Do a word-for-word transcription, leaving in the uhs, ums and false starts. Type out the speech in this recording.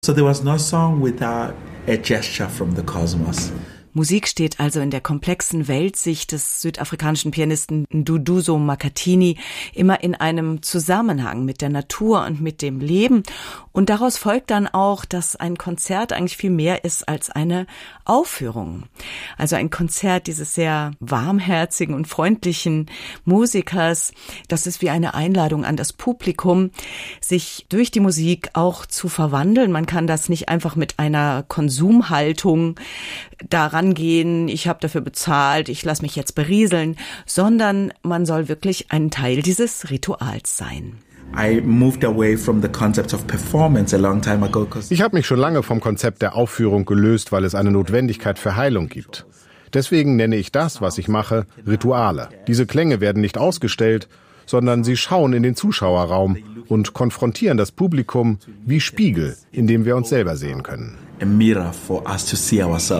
So there was no song without a gesture from the cosmos. Musik steht also in der komplexen Weltsicht des südafrikanischen Pianisten Duduzo Makhathini immer in einem Zusammenhang mit der Natur und mit dem Leben. Und daraus folgt dann auch, dass ein Konzert eigentlich viel mehr ist als eine Aufführung. Also ein Konzert dieses sehr warmherzigen und freundlichen Musikers, das ist wie eine Einladung an das Publikum, sich durch die Musik auch zu verwandeln. Man kann das nicht einfach mit einer Konsumhaltung daran gehen, ich habe dafür bezahlt, ich lasse mich jetzt berieseln, sondern man soll wirklich ein Teil dieses Rituals sein. Ich habe mich schon lange vom Konzept der Aufführung gelöst, weil es eine Notwendigkeit für Heilung gibt. Deswegen nenne ich das, was ich mache, Rituale. Diese Klänge werden nicht ausgestellt, sondern sie schauen in den Zuschauerraum und konfrontieren das Publikum wie Spiegel, in dem wir uns selber sehen können. A mirror for us to see ourselves.